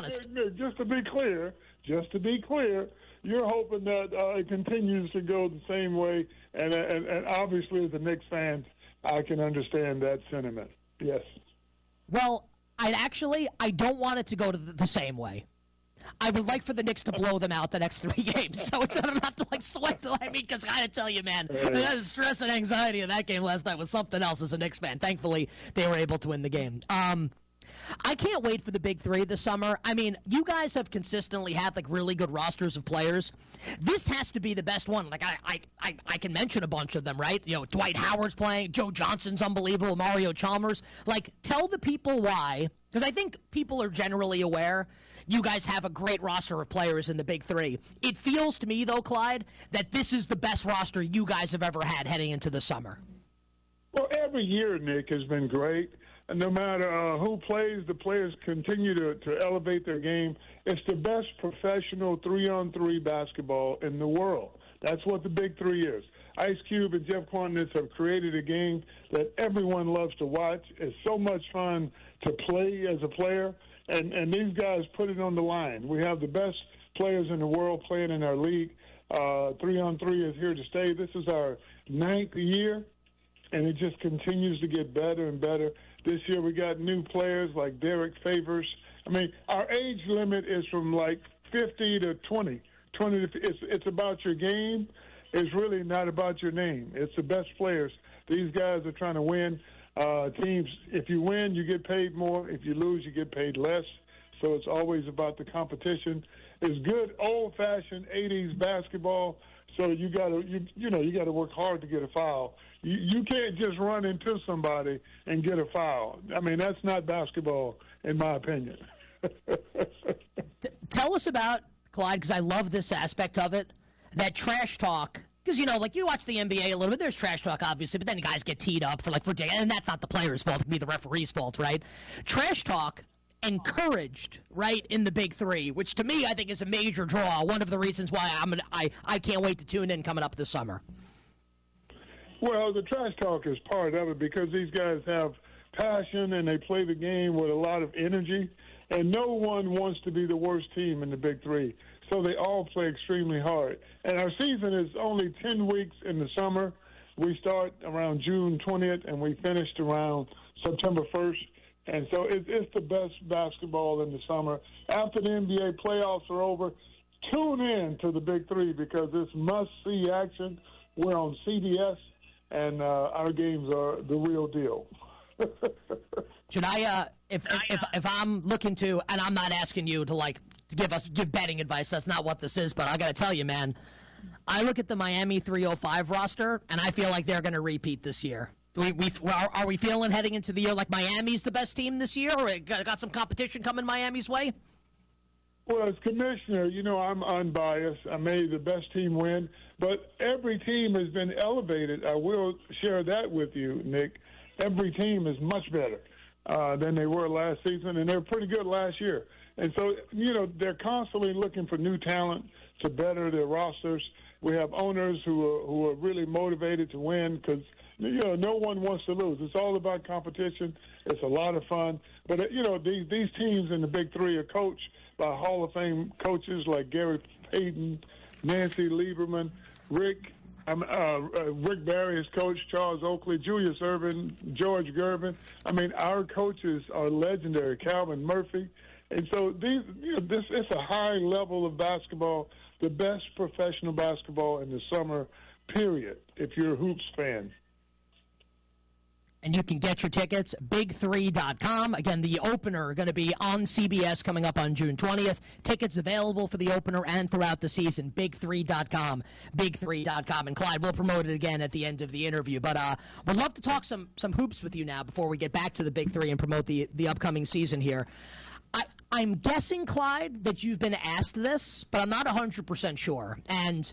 honest. Just to be clear, you're hoping that it continues to go the same way, and obviously as a Knicks fan, I can understand that sentiment. Yes. Well, I don't want it to go to the same way. I would like for the Knicks to blow them out the next 3 games, so it's not have to sweat. Because I gotta tell you, man, the stress and anxiety of that game last night was something else as a Knicks fan. Thankfully, they were able to win the game. I can't wait for the Big Three this summer. I mean, you guys have consistently had really good rosters of players. This has to be the best one. I can mention a bunch of them, right? Dwight Howard's playing, Joe Johnson's unbelievable, Mario Chalmers. Tell the people why, because I think people are generally aware you guys have a great roster of players in the Big Three. It feels to me, though, Clyde, that this is the best roster you guys have ever had heading into the summer. Well, every year, Nick, has been great. And no matter who plays, the players continue to elevate their game. It's the best professional 3-on-3 basketball in the world. That's what the Big Three is. Ice Cube and Jeff Quantinis have created a game that everyone loves to watch. It's so much fun to play as a player, and these guys put it on the line. We have the best players in the world playing in our league. 3-on-3 is here to stay. This is our 9th year, and it just continues to get better and better. This year we got new players like Derek Favors. I mean, our age limit is from 50 to 20. It's about your game. It's really not about your name. It's the best players. These guys are trying to win. Teams, if you win, you get paid more. If you lose, you get paid less. So it's always about the competition. It's good old-fashioned 80s basketball. So you gotta work hard to get a foul. You can't just run into somebody and get a foul. I mean, that's not basketball, in my opinion. Tell us about, Clyde, because I love this aspect of it, that trash talk. Because, you watch the NBA a little bit, there's trash talk, obviously, but then guys get teed up for and that's not the player's fault. It can be the referee's fault, right? Trash talk encouraged, right, in the Big Three, which to me I think is a major draw. One of the reasons why I can't wait to tune in coming up this summer. Well, the trash talk is part of it because these guys have passion and they play the game with a lot of energy, and no one wants to be the worst team in the Big Three. So they all play extremely hard. And our season is only 10 weeks in the summer. We start around June 20th, and we finished around September 1st. And so it's the best basketball in the summer. After the NBA playoffs are over, tune in to the Big Three because it's must-see action. We're on CBS, and our games are the real deal. Should I, if I'm looking to, and I'm not asking you to give betting advice, that's not what this is, but I got to tell you, man, I look at the Miami 305 roster, and I feel like they're going to repeat this year. Are we feeling heading into the year like Miami's the best team this year, or got some competition coming Miami's way? Well, as commissioner, I'm unbiased. I made the best team win, but every team has been elevated. I will share that with you, Nick. Every team is much better than they were last season, and they're pretty good last year. And so, they're constantly looking for new talent to better their rosters. We have owners who are really motivated to win because, no one wants to lose. It's all about competition. It's a lot of fun. But, these teams in the Big Three are coached by Hall of Fame coaches like Gary Payton, Nancy Lieberman, Rick Barry's coach, Charles Oakley, Julius Erving, George Gervin. I mean, our coaches are legendary, Calvin Murphy. And so this is a high level of basketball, the best professional basketball in the summer, period, if you're a Hoops fan. And you can get your tickets, big3.com. Again, the opener going to be on CBS coming up on June 20th. Tickets available for the opener and throughout the season, big3.com, big3.com. And Clyde, we'll promote it again at the end of the interview. But we'd love to talk some hoops with you now before we get back to the Big Three and promote the upcoming season here. I'm guessing, Clyde, that you've been asked this, but I'm not 100% sure. And,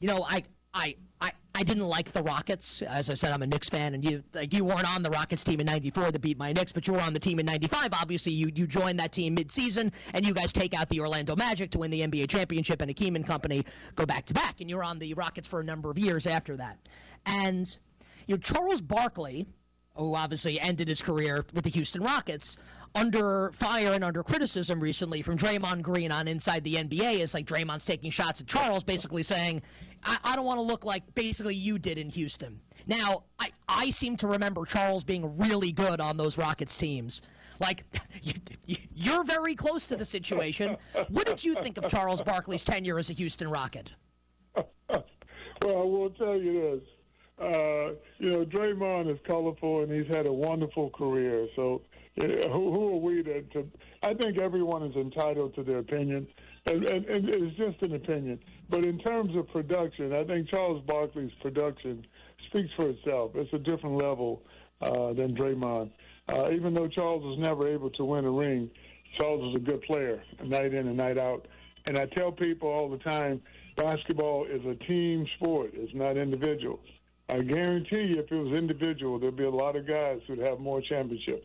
I didn't like the Rockets. As I said, I'm a Knicks fan, and you weren't on the Rockets team in '94 that beat my Knicks, but you were on the team in '95. Obviously, you joined that team mid-season, and you guys take out the Orlando Magic to win the NBA championship, and Hakeem and company go back-to-back, and you were on the Rockets for a number of years after that. And Charles Barkley who obviously ended his career with the Houston Rockets, under fire and under criticism recently from Draymond Green on Inside the NBA, is like Draymond's taking shots at Charles, basically saying, I don't want to look like basically you did in Houston. Now, I seem to remember Charles being really good on those Rockets teams. Like, you're very close to the situation. What did you think of Charles Barkley's tenure as a Houston Rocket? Well, I will tell you this. Draymond is colorful, and he's had a wonderful career. So who are we to I think everyone is entitled to their opinion, and it's just an opinion. But in terms of production, I think Charles Barkley's production speaks for itself. It's a different level than Draymond. Even though Charles was never able to win a ring, Charles was a good player, night in and night out. And I tell people all the time, basketball is a team sport. It's not individual. I guarantee you if it was individual, there'd be a lot of guys who'd have more championships.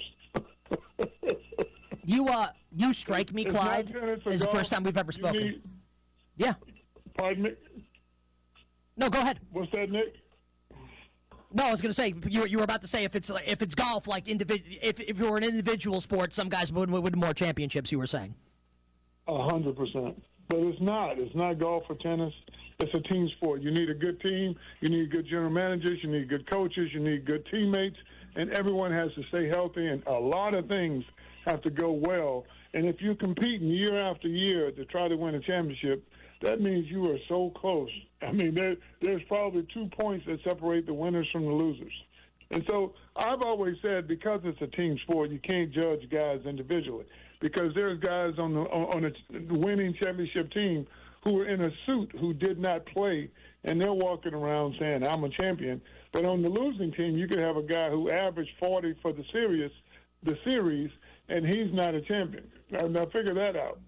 You strike me, Clyde, as the first time we've ever spoken. Yeah. Pardon me? No, go ahead. What's that, Nick? No, I was going to say you were about to say if it's golf, like if it were an individual sport, some guys would win more championships. You were saying 100%, but it's not. It's not golf or tennis. It's a team sport. You need a good team. You need good general managers. You need good coaches. You need good teammates, and everyone has to stay healthy. And a lot of things have to go well. And if you're competing year after year to try to win a championship, that means you are so close. I mean, there's probably 2 points that separate the winners from the losers. And so I've always said, because it's a team sport, you can't judge guys individually, because there's guys on a winning championship team who are in a suit who did not play, and they're walking around saying, I'm a champion. But on the losing team, you could have a guy who averaged 40 for the series, and he's not a champion. Now figure that out.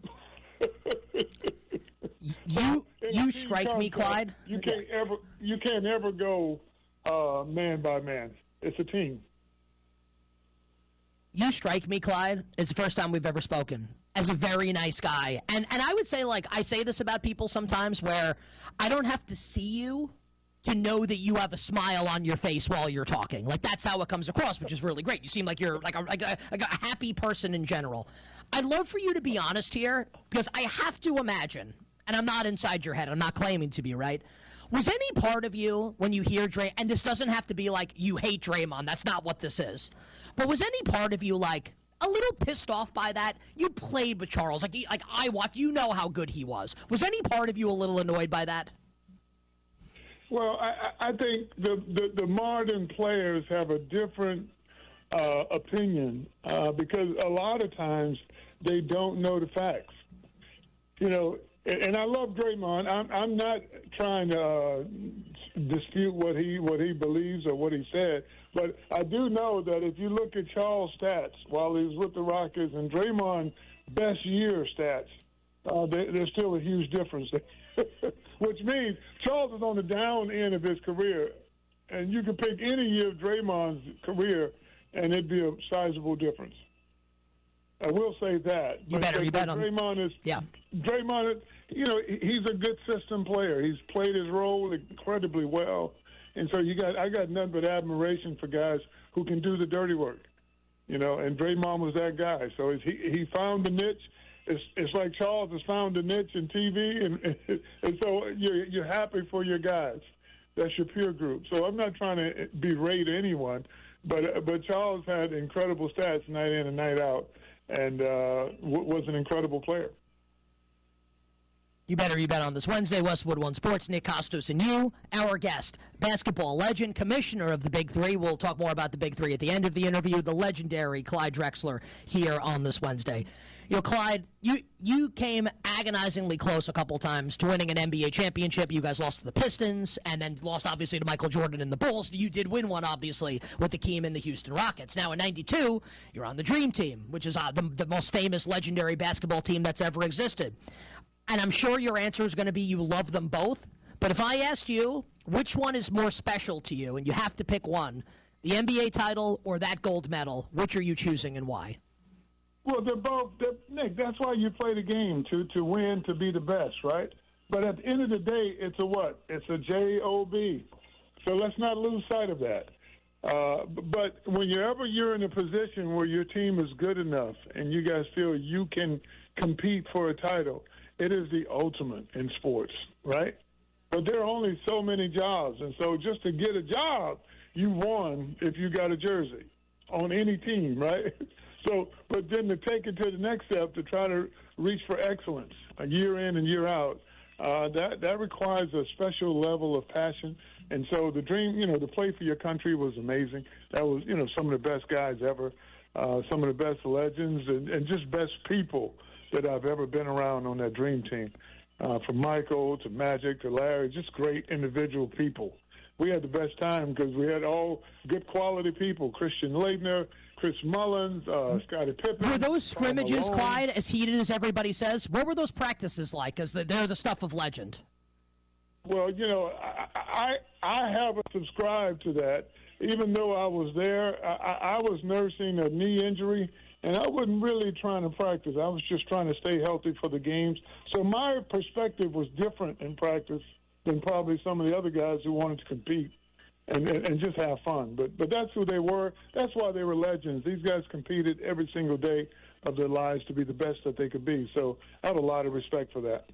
You strike me, Clyde. You can't ever go man by man. It's a team. You strike me, Clyde. It's the first time we've ever spoken, as a very nice guy. And I would say, like, I say this about people sometimes, where I don't have to see you to know that you have a smile on your face while you're talking. Like, that's how it comes across, which is really great. You seem like you're like a happy person in general. I'd love for you to be honest here, because I have to imagine, and I'm not inside your head, I'm not claiming to be, right? Was any part of you, when you hear Dray, and this doesn't have to be like you hate Draymond, that's not what this is, but was any part of you like a little pissed off by that? You played with Charles, like I watched, you know how good he was. Was any part of you a little annoyed by that? Well, I think the modern players have a different opinion because a lot of times they don't know the facts. You know, and I love Draymond. I'm not trying to dispute what he believes or what he said, but I do know that if you look at Charles' stats while he was with the Rockets and Draymond's best year stats, there's still a huge difference there. Which means Charles is on the down end of his career, and you can pick any year of Draymond's career, and it'd be a sizable difference. I will say that. You bet on Draymond is. Yeah. Draymond is, he's a good system player. He's played his role incredibly well, and so I got nothing but admiration for guys who can do the dirty work, and Draymond was that guy. So he found the niche. It's like Charles has found a niche in TV, and so you're happy for your guys. That's your peer group. So I'm not trying to berate anyone, but Charles had incredible stats night in and night out, and was an incredible player. You bet on this Wednesday, Westwood One Sports. Nick Kostos and you, our guest, basketball legend, commissioner of the Big Three. We'll talk more about the Big Three at the end of the interview. The legendary Clyde Drexler here on this Wednesday. Clyde, you came agonizingly close a couple times to winning an NBA championship. You guys lost to the Pistons and then lost, obviously, to Michael Jordan and the Bulls. You did win one, obviously, with Hakeem and the Houston Rockets. Now, in '92, you're on the Dream Team, which is the most famous, legendary basketball team that's ever existed. And I'm sure your answer is going to be you love them both. But if I asked you which one is more special to you, and you have to pick one, the NBA title or that gold medal, which are you choosing and why? Well, they're both, Nick, that's why you play the game, to win, to be the best, right? But at the end of the day, it's a what? It's a job. So let's not lose sight of that. But whenever you're in a position where your team is good enough and you guys feel you can compete for a title, it is the ultimate in sports, right? But there are only so many jobs, and so just to get a job, you won if you got a jersey on any team, right? So, but then to take it to the next step, to try to reach for excellence, year in and year out, that requires a special level of passion. And so the dream, to play for your country was amazing. That was, some of the best guys ever, some of the best legends, and just best people that I've ever been around on that dream team. From Michael to Magic to Larry, just great individual people. We had the best time because we had all good quality people. Christian Laettner, Chris Mullins, Scottie Pippen. Were those scrimmages, Clyde, as heated as everybody says? What were those practices like? Because they're the stuff of legend. Well, I haven't subscribed to that. Even though I was there, I was nursing a knee injury, and I wasn't really trying to practice. I was just trying to stay healthy for the games. So my perspective was different in practice than probably some of the other guys who wanted to compete and just have fun. But that's who they were. That's why they were legends. These guys competed every single day of their lives to be the best that they could be. So I have a lot of respect for that.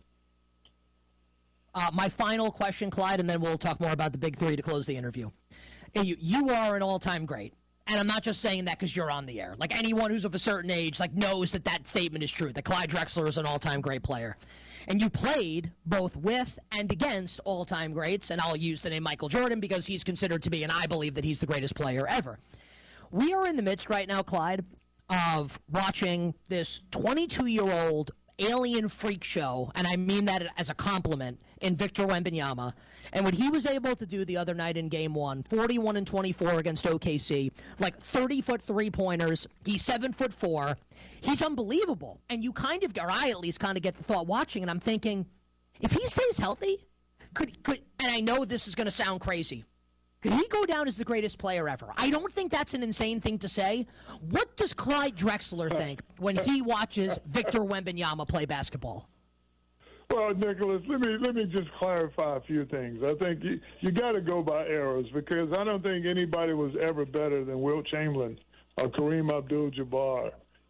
My final question, Clyde, and then we'll talk more about the big three to close the interview. You are an all-time great. And I'm not just saying that because you're on the air. Like, anyone who's of a certain age, knows that statement is true, that Clyde Drexler is an all-time great player. And you played both with and against all-time greats, and I'll use the name Michael Jordan because he's considered to be, and I believe that he's the greatest player ever. We are in the midst right now, Clyde, of watching this 22-year-old alien freak show, and I mean that as a compliment, in Victor Wembanyama. And what he was able to do the other night in Game 1, 41-24 against OKC, 30-foot three-pointers. He's 7'4". He's unbelievable. And you or I at least kind of get the thought watching, and I'm thinking, if he stays healthy, could and I know this is going to sound crazy, could he go down as the greatest player ever? I don't think that's an insane thing to say. What does Clyde Drexler think when he watches Victor Wembanyama play basketball? Well, Nicholas, let me just clarify a few things. I think you got to go by eras because I don't think anybody was ever better than Wilt Chamberlain or Kareem Abdul-Jabbar.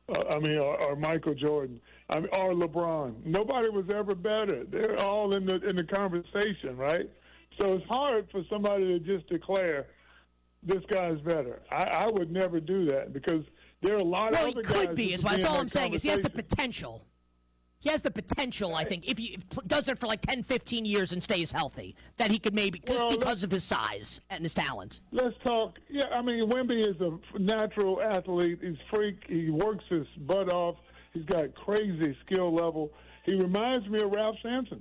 Or Michael Jordan, or LeBron. Nobody was ever better. They're all in the conversation, right? So it's hard for somebody to just declare this guy's better. I would never do that because there are a lot of other guys. Well, he could be. That's all I'm saying is he has the potential. He has the potential, I think, if he does it for 10, 15 years and stays healthy, that he could maybe, because of his size and his talent. Let's talk. Yeah, Wemby is a natural athlete. He's a freak. He works his butt off. He's got crazy skill level. He reminds me of Ralph Sampson.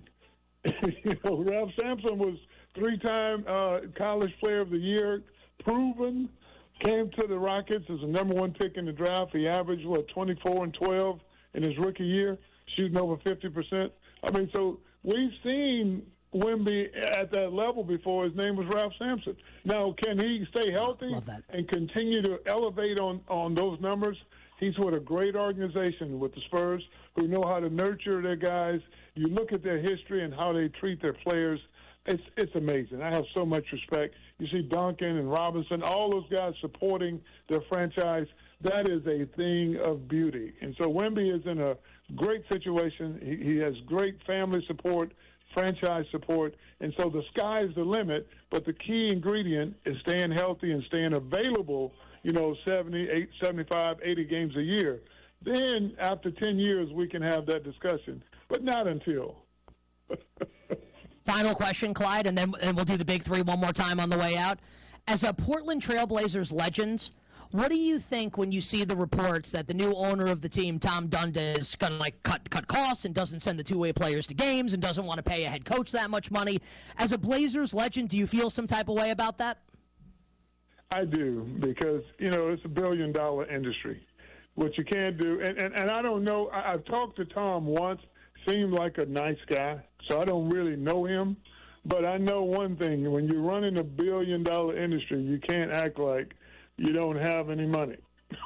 Ralph Sampson was 3-time college player of the year, proven, came to the Rockets as the number 1 pick in the draft. He averaged, 24 and 12 in his rookie year, shooting over 50%. So we've seen Wemby at that level before. His name was Ralph Sampson. Now, can he stay healthy and continue to elevate on those numbers? He's with a great organization with the Spurs who know how to nurture their guys. You look at their history and how they treat their players. It's amazing. I have so much respect. You see Duncan and Robinson, all those guys supporting their franchise. That is a thing of beauty. And so Wemby is in a great situation. He has great family support, franchise support, and so the sky's the limit. But the key ingredient is staying healthy and staying available, 70, 75, 80 games a year. Then after 10 years, we can have that discussion, but not until. Final question, Clyde, and then we'll do the big three one more time on the way out. As a Portland Trailblazers legend, what do you think when you see the reports that the new owner of the team, Tom Dunda, is going to cut costs and doesn't send the two-way players to games and doesn't want to pay a head coach that much money? As a Blazers legend, do you feel some type of way about that? I do, because, it's $1 billion industry. What you can't do, and I don't know, I've talked to Tom once, seemed like a nice guy, so I don't really know him. But I know one thing, when you're running $1 billion industry, you can't act like you don't have any money.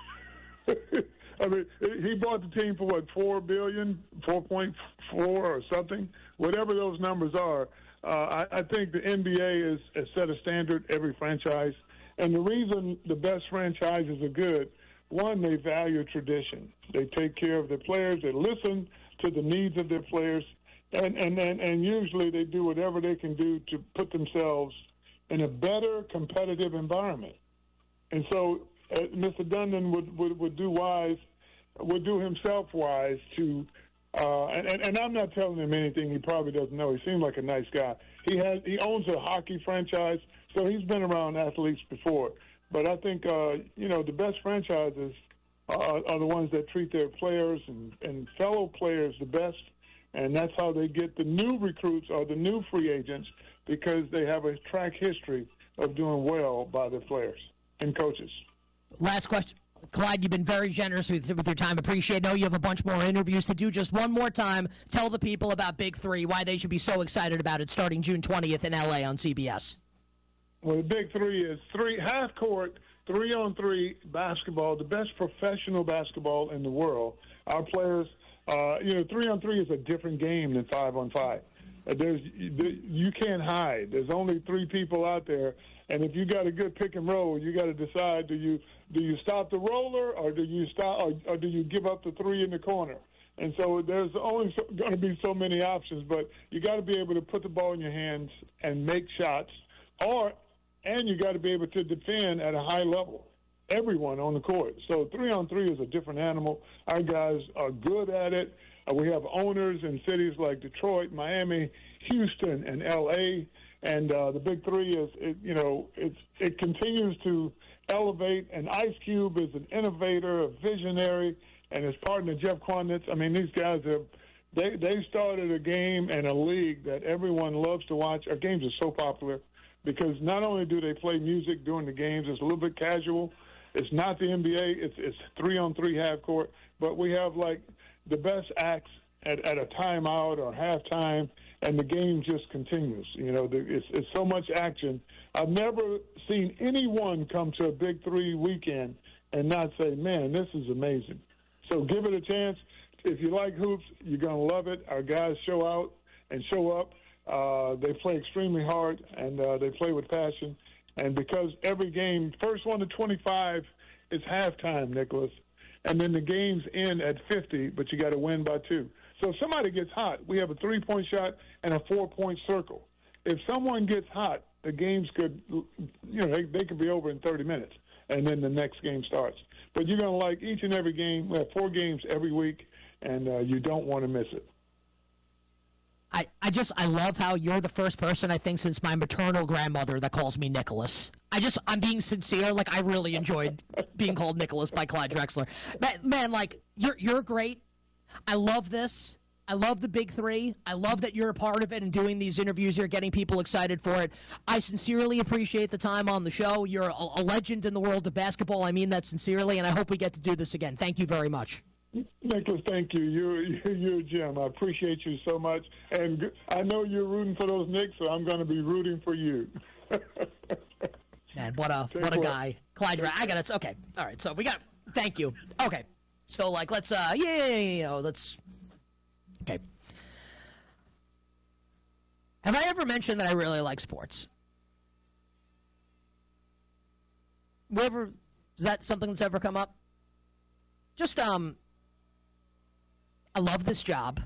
He bought the team for $4 billion, 4.4 or something, whatever those numbers are. I think the NBA has set a standard, every franchise, And the reason the best franchises are good, one, they value tradition. They take care of their players. They listen to the needs of their players. And usually they do whatever they can do to put themselves in a better competitive environment. And so Mr. Dundon would do himself wise to, and I'm not telling him anything he probably doesn't know. He seems like a nice guy. He owns a hockey franchise, so he's been around athletes before. But I think the best franchises are the ones that treat their players and fellow players the best, and that's how they get the new recruits or the new free agents, because they have a track history of doing well by their players and coaches. Last question. Clyde, you've been very generous with your time. Appreciate it. I know you have a bunch more interviews to do. Just one more time, tell the people about Big Three, why they should be so excited about it starting June 20th in L.A. on CBS. Well, the Big Three is half-court, 3-on-3 basketball, the best professional basketball in the world. Our players, 3-on-3 is a different game than 5-on-5. You can't hide. There's only three people out there, and if you got a good pick and roll, you got to decide: do you stop the roller, or do you give up the three in the corner? And so there's only going to be so many options, but you got to be able to put the ball in your hands and make shots, and you got to be able to defend at a high level. Everyone on the court. So 3-on-3 is a different animal. Our guys are good at it. We have owners in cities like Detroit, Miami, Houston, and L.A. And the Big Three it continues to elevate. And Ice Cube is an innovator, a visionary, and his partner Jeff Quanitz. I mean, these guys they started a game and a league that everyone loves to watch. Our games are so popular because not only do they play music during the games, it's a little bit casual. It's not the NBA. It's 3-on-3 half court, but we have like the best acts at a timeout or halftime, and the game just continues. It's so much action. I've never seen anyone come to a Big Three weekend and not say, "Man, this is amazing." So give it a chance. If you like hoops, you're going to love it. Our guys show out and show up. They play extremely hard, and they play with passion. And because every game, first 1 to 25 is halftime, Nicholas, and then the games end at 50, but you got to win by 2. So if somebody gets hot, we have a 3-point shot and a 4-point circle. If someone gets hot, the games could, they could be over in 30 minutes, and then the next game starts. But you're going to like each and every game. We have 4 games every week, and you don't want to miss it. I love how you're the first person, I think, since my maternal grandmother that calls me Nicholas. I'm being sincere. Like, I really enjoyed being called Nicholas by Clyde Drexler. Man, like, you're great. I love this. I love the Big Three. I love that you're a part of it and doing these interviews here, getting people excited for it. I sincerely appreciate the time on the show. You're a legend in the world of basketball. I mean that sincerely, and I hope we get to do this again. Thank you very much. Nicholas, thank you. You're a gem. I appreciate you so much. And I know you're rooting for those Knicks, so I'm going to be rooting for you. Man, what a guy. Clyde, okay. All right, so thank you. Okay. So, like, let's, let's, okay. Have I ever mentioned that I really like sports? Is that something that's ever come up? Just, I love this job.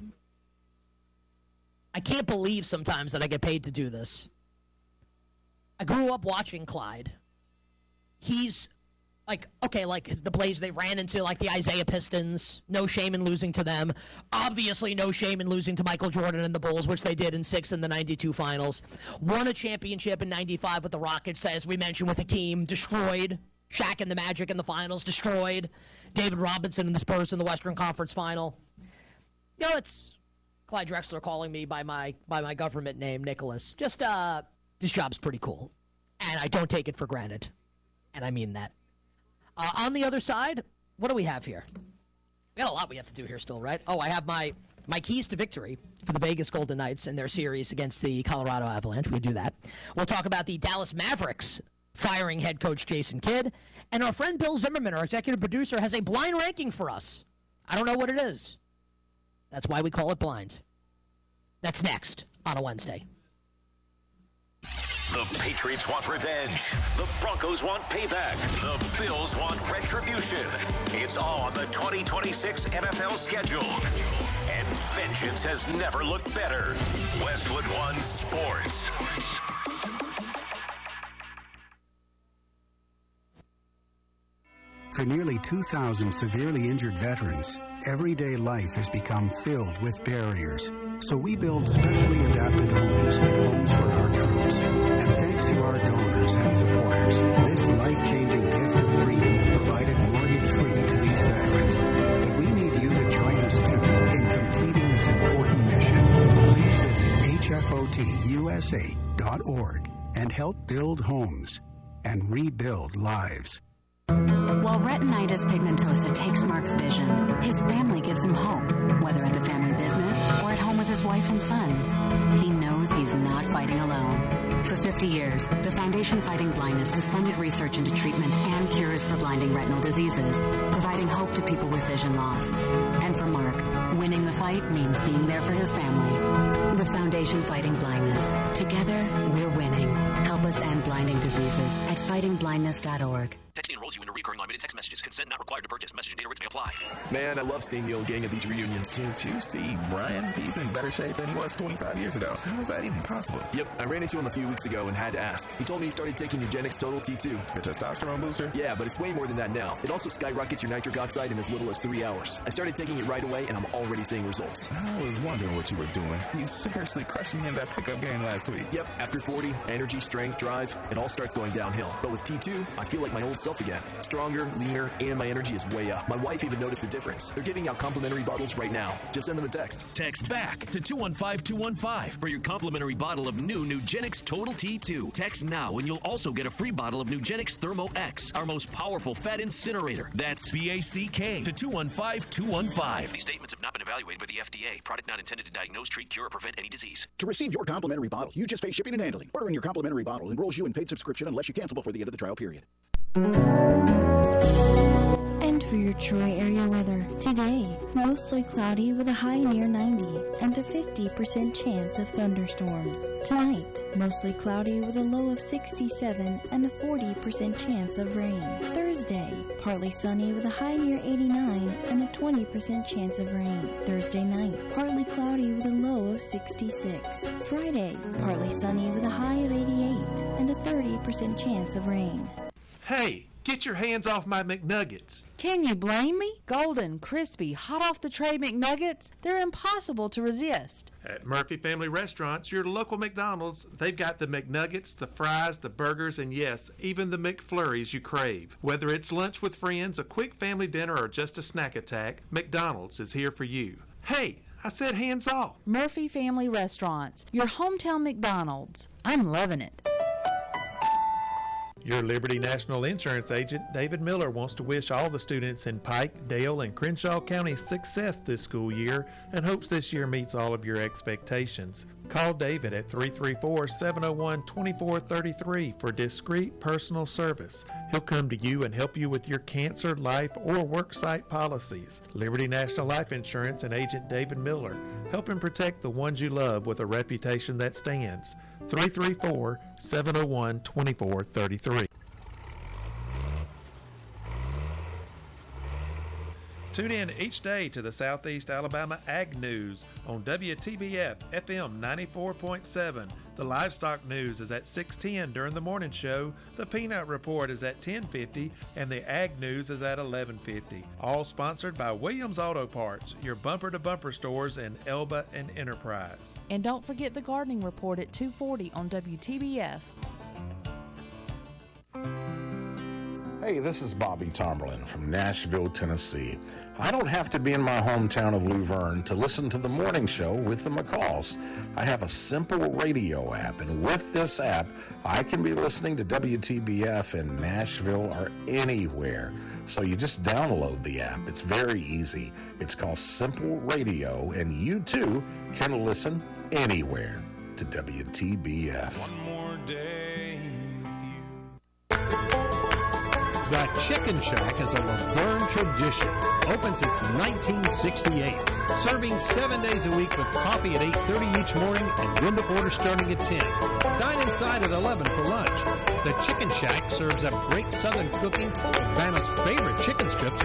I can't believe sometimes that I get paid to do this. I grew up watching Clyde. He's the Blazers, they ran into like the Isaiah Pistons. No shame in losing to them. Obviously no shame in losing to Michael Jordan and the Bulls, which they did in 6 in the 92 finals. Won a championship in 95 with the Rockets, as we mentioned, with Hakeem. Destroyed Shaq and the Magic in the finals. Destroyed David Robinson and the Spurs in the Western Conference final. It's Clyde Drexler calling me by my government name, Nicholas. Just, this job's pretty cool. And I don't take it for granted. And I mean that. On the other side, what do we have here? We got a lot we have to do here still, right? Oh, I have my keys to victory for the Vegas Golden Knights in their series against the Colorado Avalanche. We do that. We'll talk about the Dallas Mavericks firing head coach Jason Kidd. And our friend Bill Zimmerman, our executive producer, has a blind ranking for us. I don't know what it is. That's why we call it blind. That's next on a Wednesday. The Patriots want revenge. The Broncos want payback. The Bills want retribution. It's all on the 2026 NFL schedule. And vengeance has never looked better. Westwood One Sports. For nearly 2,000 severely injured veterans, everyday life has become filled with barriers. So we build specially adapted homes and homes for our troops. And thanks to our donors and supporters, this life-changing gift of freedom is provided mortgage-free to these veterans. But we need you to join us too in completing this important mission. Please visit hfotusa.org and help build homes and rebuild lives. While retinitis pigmentosa takes Mark's vision, his family gives him hope, whether at the family business or at home with his wife and sons. He knows he's not fighting alone. For 50 years, the Foundation Fighting Blindness has funded research into treatments and cures for blinding retinal diseases, providing hope to people with vision loss. And for Mark, winning the fight means being there for his family. The Foundation Fighting Blindness. Together, we're winning. Help us end blinding diseases at fightingblindness.org. Texting enrolls you in a recurring unlimited text messages. Consent not required to purchase. Message and data rates may apply. Man, I love seeing the old gang at these reunions. Can't you see Brian? He's in better shape than he was 25 years ago. How is that even possible? Yep, I ran into him a few weeks ago and had to ask. He told me he started taking Nugenix Total T2. The testosterone booster? Yeah, but it's way more than that now. It also skyrockets your nitric oxide in as little as 3 hours. I started taking it right away, and I'm already seeing results. I was wondering what you were doing. You seriously crushed me in that pickup game last week. Yep, after 40, energy, strength, drive, it all starts going downhill. But with T2, I feel like my old self again. Stronger, leaner, and my energy is way up. My wife even noticed a difference. They're giving out complimentary bottles right now. Just send them a text. Text BACK to 215-215 for your complimentary bottle of new Nugenix Total T2. Text now and you'll also get a free bottle of Nugenix Thermo X, our most powerful fat incinerator. That's BACK to 215-215. These statements have not been evaluated by the FDA. Product not intended to diagnose, treat, cure, or prevent any disease. To receive your complimentary bottle, you just pay shipping and handling. Ordering your complimentary bottle enrolls you in paid subscription unless you cancel before the end of the trial period. And for your Troy area weather, today, mostly cloudy with a high near 90 and a 50% chance of thunderstorms. Tonight, mostly cloudy with a low of 67 and a 40% chance of rain. Thursday, partly sunny with a high near 89 and a 20% chance of rain. Thursday night, partly cloudy with a low of 66. Friday, partly sunny with a high of 88 and a 30% chance of rain. Hey, get your hands off my McNuggets. Can you blame me? Golden, crispy, hot off the tray McNuggets, they're impossible to resist. At Murphy Family Restaurants, your local McDonald's, they've got the McNuggets, the fries, the burgers, and yes, even the McFlurries you crave. Whether it's lunch with friends, a quick family dinner, or just a snack attack, McDonald's is here for you. Hey, I said hands off. Murphy Family Restaurants, your hometown McDonald's. I'm loving it. Your Liberty National Insurance agent, David Miller, wants to wish all the students in Pike, Dale, and Crenshaw counties success this school year and hopes this year meets all of your expectations. Call David at 334-701-2433 for discreet personal service. He'll come to you and help you with your cancer, life, or worksite policies. Liberty National Life Insurance and agent David Miller, helping protect the ones you love with a reputation that stands. 334-701-2433. Tune in each day to the Southeast Alabama Ag News on WTBF FM 94.7. The Livestock News is at 6:10 during the morning show. The Peanut Report is at 10:50, and the Ag News is at 11:50. All sponsored by Williams Auto Parts, your bumper-to-bumper stores in Elba and Enterprise. And don't forget the Gardening Report at 2:40 on WTBF. Hey, this is Bobby Tomberlin from Nashville, Tennessee. I don't have to be in my hometown of Luverne to listen to the morning show with the McCalls. I have a simple radio app, and with this app, I can be listening to WTBF in Nashville or anywhere. So you just download the app. It's very easy. It's called Simple Radio, and you too can listen anywhere to WTBF. One more day with you. The Chicken Shack is a Laverne tradition. Open since 1968. Serving 7 days a week with coffee at 8:30 each morning and window order starting at 10. Dine inside at 11 for lunch. The Chicken Shack serves up great Southern cooking, Bama's favorite chicken strips